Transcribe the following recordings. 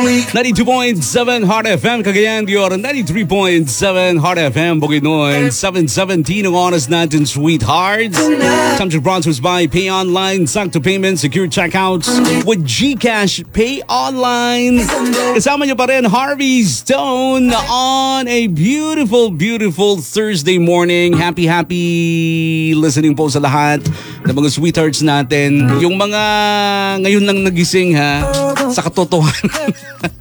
92.7 Heart FM, Cagayan de Oro. 93.7 Heart FM, Bukidnon. 7:17 ang oras natin, sweethearts. Time to sponsors by Pay Online, Sakto Payment, Secure Checkouts with GCash Pay Online. Kasama niyo pa rin Harvey Stone on a beautiful, beautiful Thursday morning. Happy listening po sa lahat ng mga sweethearts natin. Yung mga ngayon lang nagising ha, sa katotohanan.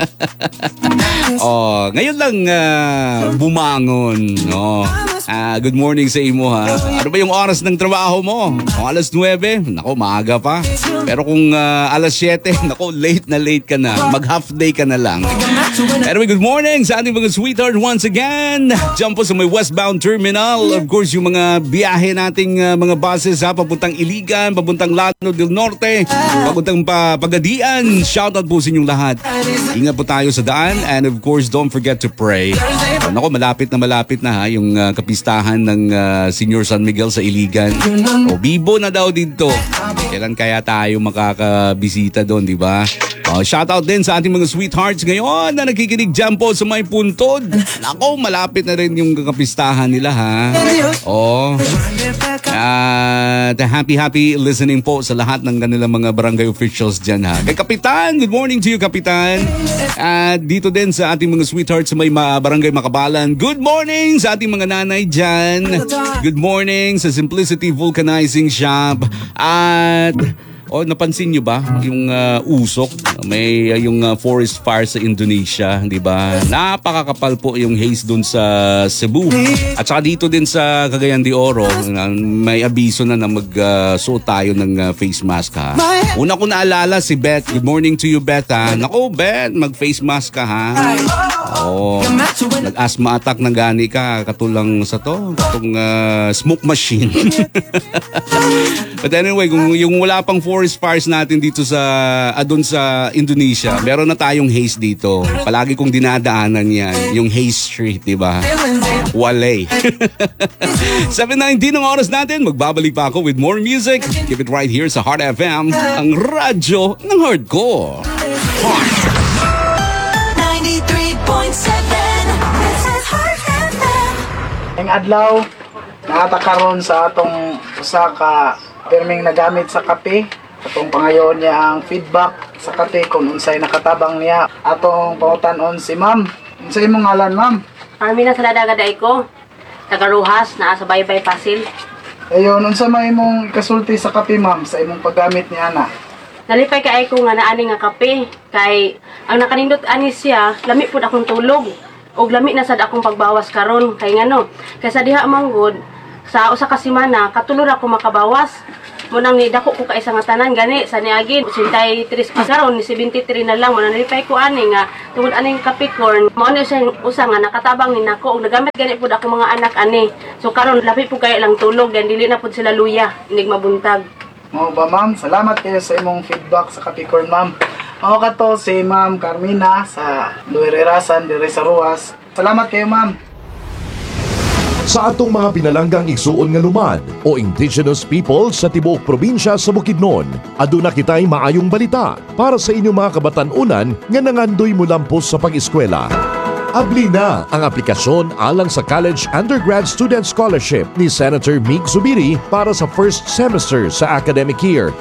Ngayon lang bumangon. Good morning sa imo ha. Ano ba yung oras ng trabaho mo? Kung alas 9, nako maaga pa. Pero kung alas 7, nako late ka na. Mag half day ka na lang. Anyway, good morning sa ating mga sweetheart once again. Diyan po sa may westbound terminal. Of course, yung mga biyahe nating mga buses ha, papuntang Iligan, papuntang Lano del Norte, papuntang Pagadian. Shoutout po sa inyong lahat. Ingat po tayo sa daan, and of course, don't forget to pray. Nako, malapit na ha, yung kapistahan ng Senior San Miguel sa Iligan. Bibo na daw dito. Kailan kaya tayo makakabisita doon, di ba? Shoutout din sa ating mga sweethearts ngayon na nakikinig dyan po sa may puntod. Nako, malapit na rin yung kapistahan nila ha. Happy listening po sa lahat ng kanilang mga barangay officials dyan ha. Kay Kapitan, good morning to you Kapitan. At dito din sa ating mga sweethearts sa may barangay Makabalan, good morning sa ating mga nanay dyan. Good morning sa Simplicity Vulcanizing Shop. At napansin nyo ba yung usok? May yung forest fire sa Indonesia, di ba? Napakakapal po yung haze dun sa Cebu. At saka dito din sa Cagayan de Oro, may abiso na mag-suot tayo ng face mask ha. Una ko naalala si Beth. Good morning to you Beth ha. Naku Beth, mag-face mask ka ha. Nag-asthma attack na gani ka katulang sa itong smoke machine. But anyway, kung yung wala pang forest fires natin dito sa doon sa Indonesia, meron na tayong haze dito. Palagi kong dinadaanan yan, yung haze street, di ba? Wale. 7:19 ang oras natin. Magbabalik pa ako with more music. Keep it right here sa Heart FM, ang radyo ng hardcore. Heart 93.7. This is Heart FM. Ang adlaw nakatakaron sa atong usa ka perming nagamit sa kape. Atong pangayon niya ang feedback sa kape kung unsay nakatabang niya. Atong pautanon si ma'am. Unsay imong ngalan ma'am? Armina Saladaga ko. Tagaruhas na sa Baybay Pasil. Ayon, unsa may imong ikasulti sa kape ma'am sa imong paggamit ni ana? Nalipay kay ko nga naani nga kape kay ang nakanindot ani siya lami pud akong tulog og lami na sad akong pagbawas karon kay ngano kaysa diha manggod sa usa ka semana katulor ako makabawas mo nang nidako ko kaisa nga tanan gani sa niagi 83 pa karon ni 73 na lang mo nalipay ko ani nga tungod aning Capricorn mo ano siya usa nga nakatabang ni nako og nagamit gani pud ako mga anak ani so karon labi pud kay lang tulog dan dili na pud sila luya inig mabuntag. Mo ba ma'am, salamat kayo sa imong feedback sa Capricorn ma'am. Mao kato si Ma'am Carmina sa Luirerasan dire sa Ruas. Salamat kayo ma'am. Sa atong mga pinalanggang igsuon nga lumad o indigenous people sa tibuok probinsya sa Bukidnon, aduna kitay maayong balita para sa inyong mga kabatan-unan nga nangandoy mo lampos sa pag-eskwela. Abli na ang aplikasyon alang sa College Undergrad Student Scholarship ni Senator Mig Zubiri para sa first semester sa academic year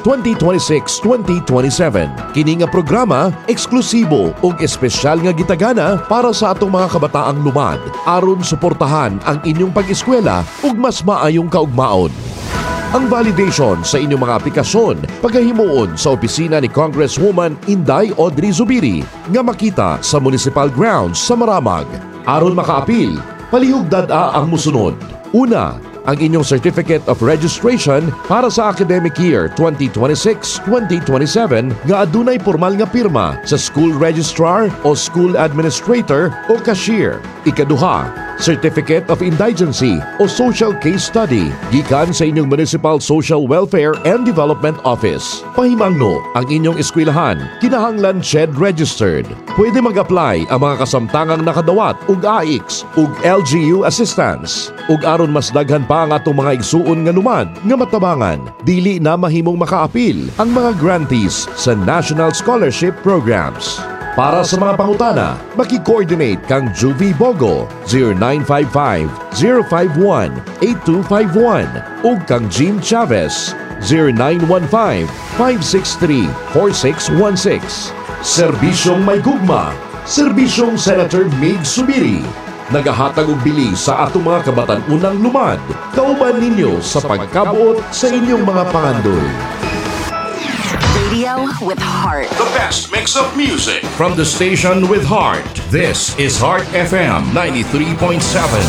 2026-2027. Kini nga programa eksklusibo ug espesyal nga gitagana para sa atong mga kabataang lumad aron suportahan ang inyong pag-eskwela ug mas maayong kaugmaon. Ang validation sa inyong mga aplikasyon pagahimuon sa opisina ni Congresswoman Inday Audrey Zubiri nga makita sa Municipal Grounds sa Maramag. Aron makaapil, palihog dad-a ang musunod. Una, ang inyong Certificate of Registration para sa academic year 2026-2027 nga adunay formal nga pirma sa school registrar o school administrator o cashier. Ikaduha, Certificate of Indigency o Social Case Study gikan sa inyong Municipal Social Welfare and Development Office. Pahimangno ang inyong eskwelahan kinahanglan SHED registered. Pwede mag-apply ang mga kasamtangang nakadawat ug AIX ug LGU assistance. Ug aron mas daghan pa ang atong mga igsuon nga lumad nga matabangan, dili na mahimong makaapil ang mga grantees sa National Scholarship Programs. Para sa mga pangutana, maki-coordinate kang Juvie Bogo 0955-051-8251 ug kang Jean Chavez 0915-563-4616. Serbisyong may gugma, Serbisyong Senator Mig Subiri. Nagahatag og bili sa atong mga kabatan-unang lumad. Kauban ninyo sa pagkabuot sa inyong mga pangandoy. Radio with heart. The best mix of music from the station with heart. This is Heart FM 93.7.